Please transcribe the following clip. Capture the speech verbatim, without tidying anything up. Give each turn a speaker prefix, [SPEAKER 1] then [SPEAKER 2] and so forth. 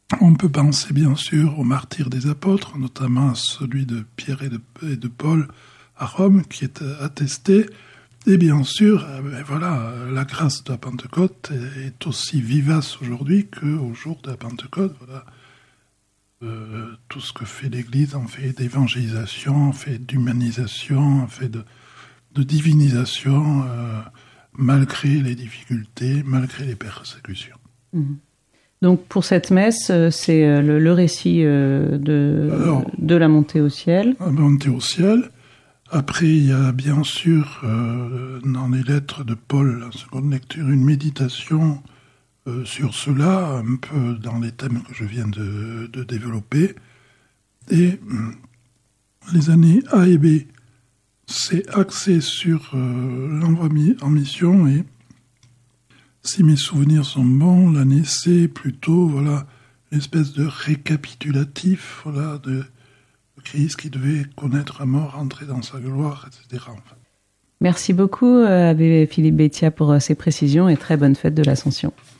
[SPEAKER 1] On peut penser bien sûr aux martyrs des apôtres, notamment à celui de Pierre et de, et de Paul à Rome, qui est attesté. Et bien sûr, ben voilà, la grâce de la Pentecôte est aussi vivace aujourd'hui qu'au jour de la Pentecôte. Voilà. Euh, tout ce que fait l'Église en fait d'évangélisation, en fait d'humanisation, en fait de, de divinisation, euh, malgré les difficultés, malgré les persécutions.
[SPEAKER 2] Mmh. Donc pour cette messe, c'est le, le récit de, Alors, de la montée au ciel.
[SPEAKER 1] La montée au ciel. Après, il y a bien sûr euh, dans les lettres de Paul, la seconde lecture, une méditation euh, sur cela, un peu dans les thèmes que je viens de, de développer. Et euh, les années A et B, c'est axé sur euh, l'envoi en mission et si mes souvenirs sont bons, l'année C, plutôt, voilà, une espèce de récapitulatif, voilà, de Christ qui devait connaître la mort, entrer dans sa gloire, et cetera. Enfin.
[SPEAKER 2] Merci beaucoup, Abbé Philippe Bétia, pour ces précisions et très bonne fête de l'Ascension.